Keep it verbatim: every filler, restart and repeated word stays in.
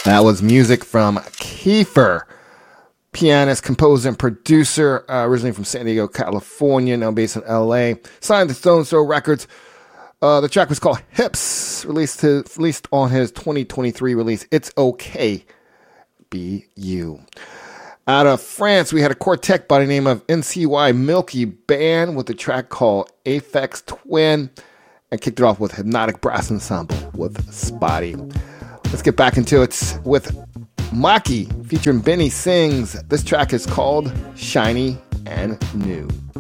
That was music from Kiefer, pianist, composer, and producer, uh, originally from San Diego, California, now based in L A. Signed to Stone Throw Records. Uh, the track was called Hips, released to, released on his twenty twenty-three release, It's Okay, Be You. Out of France, we had a quartet by the name of N C Y Milky Band with a track called Aphex Twin, and kicked it off with Hypnotic Brass Ensemble with Spotty. Let's get back into it with Maki featuring Benny Sings. This track is called Shiny and New.